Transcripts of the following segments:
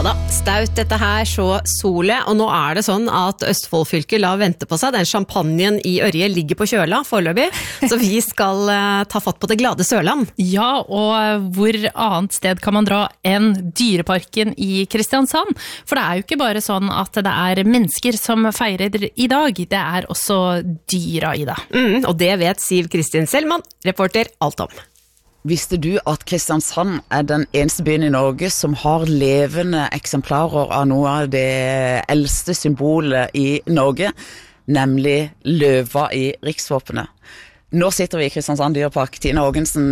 da, staut dette her så solet, og nå det sånn at Østfold-fylket lar vente på seg. Den champagnen i Ørje ligger på kjøla foreløpig, så vi skal ta fatt på det glade Sørland. Ja, og hvor annet sted kan man dra enn Dyreparken i Kristiansand? For det jo ikke bare sånn at det mennesker som feirer i dag, det også dyra i det. Og det vet Siv Kristin Selman, reporter Alt om. Visste du at Kristiansand den eneste byen i Norge som har levende eksemplarer av noe av det eldste symbolet i Norge, nemlig løva i riksvåpenet? Nå sitter vi i Kristiansand Dyrepark, Tina Ågensen.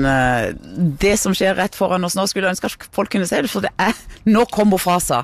Det som skjer rett foran oss nå, skulle jeg ønske at folk kunne se det, for det nå kommer Fasa,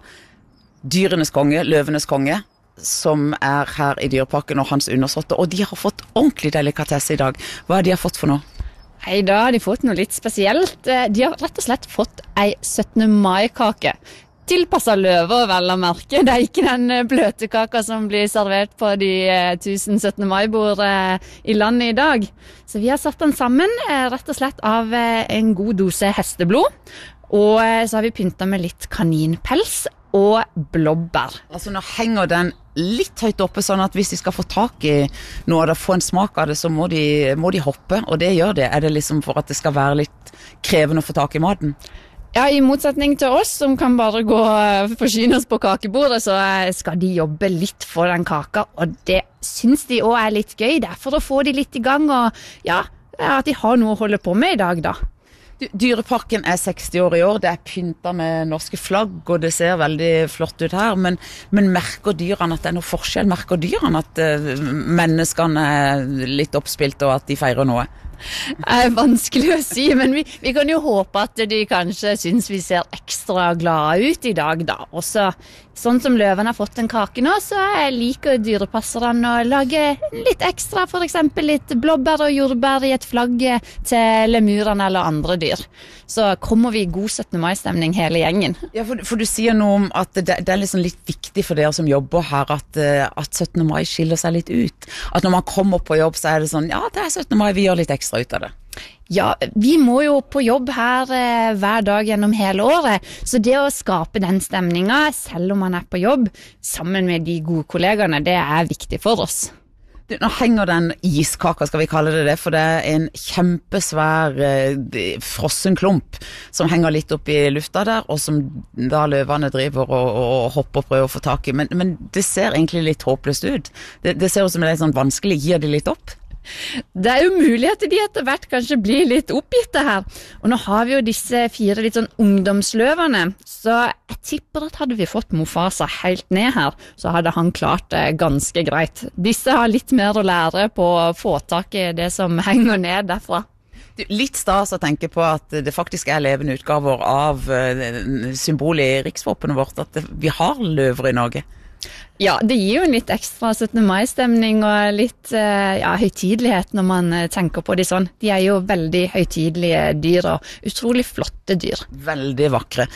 dyrenes konge, løvenes konge, som her i Dyreparken og hans undersåtte, og de har fått ordentlig delikatesse i dag. Hva de har fått for noe? Hei, da har de fått noe litt spesielt. De har rett og slett fått ei 17. mai-kake. Tilpasset løver, vel å merke. Det ikke den bløte kaka som blir servert på de 1000 17. mai-bord i landet i dag. Så vi har satt den sammen rett og slett av en god dose hesteblod. Og så har vi pyntet med litt kaninpels og blåbær. Altså nå henger den litt høyt oppe, sånn at hvis de skal få tak i noe av det, få en smak av det, så må de hoppe, og det gjør det. Det liksom for at det skal være litt krevende å få tak i maten? Ja, i motsetning til oss som kan bare gå og forsyne oss på kakebordet, så skal de jobbe litt for den kaka, og det synes de også litt gøy. Det for å få de litt i gang, og ja, at de har noe å holde på med i dag da. Dyreparken 60 år i år, det pyntet med norske flagg, og det ser veldig flott ut her, men merker dyrene at det noe forskjell? Merker dyrene at menneskene litt oppspilt, og at de feirer noe? Det vanskelig å si, men vi kan jo håpe at de kanskje synes vi ser ekstra glade ut i dag da. Også sånn som løven har fått en kake nå, så liker dyrepasserne å lage litt ekstra, for eksempel litt blåbær og jordbær i et flagg til lemurene eller andre dyr. Så kommer vi i god 17. mai-stemning hele gjengen. Ja, for du sier noe om at det liksom litt viktig for dere som jobber her at 17. mai skiller seg litt ut. At når man kommer på jobb så det sånn, ja, det 17. mai, vi gjør litt ekstra ut av det. Ja, vi må jo på jobb her hver dag gjennom hele året, så det å skape den stemningen, selv om man på jobb, sammen med de gode kollegene, det viktig for oss. Nå henger den iskaka, skal vi kalle det, for det en kjempesvær frossen klump som henger litt opp i lufta der, og som da løvene driver og hopper og prøver å få tak i. Men det ser egentlig litt håpløst ut. Det ser ut som det litt sånn vanskelig. Gir de litt opp? Det jo mulig at de etter hvert kanskje blir litt oppgitte her. Og nå har vi jo disse 4 litt sånn ungdomsløvene, så jeg tipper at hadde vi fått Mufasa helt ned her, så hadde han klart det ganske greit. Disse har litt mer å lære på å få tak i det som henger ned derfra. Litt stas å tenke på at det faktisk levende utgaver av symbolet i riksvåpenet vårt, at vi har løver i Norge. Ja, det gir jo en litt ekstra 17. mai-stemning og litt høytidelighet når man tenker på de sånn. De jo veldig høytidelige dyr og utrolig flotte dyr. Veldig vakre.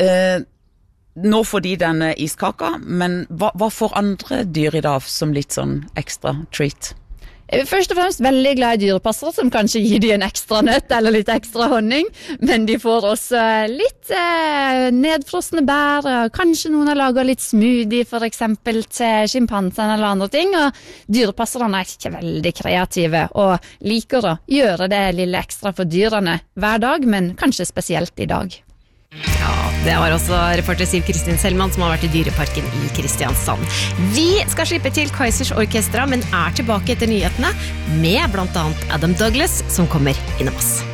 Nå får de denne iskaka, men hva får andre dyr i dag som litt sånn ekstra treat? Først og fremst veldig glad i dyrepassere som kanskje gir de en ekstra nøtt eller litt ekstra honning, men de får også litt nedfrosne bær, og kanskje noen har laget litt smoothie for eksempel til schimpansene eller andre ting, og dyrepasserne ikke veldig kreative og liker å gjøre det lille ekstra for dyrene hver dag, men kanskje spesielt i dag. Ja, det var også reporter Siv Kristin Selman som har vært i Dyreparken i Kristiansand. Vi skal slippe til Kaizers Orkestra, men tilbake etter nyhetene med blant annet Adam Douglas som kommer innom oss.